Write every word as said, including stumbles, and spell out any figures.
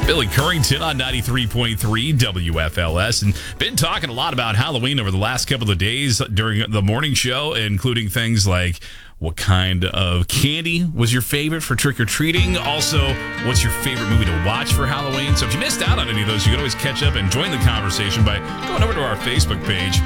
Billy Currington on ninety-three point three W F L S, and been talking a lot about Halloween over the last couple of days during the morning show, including things like what kind of candy was your favorite for trick-or-treating? Also, what's your favorite movie to watch for Halloween? So if you missed out on any of those, you can always catch up and join the conversation by going over to our Facebook page.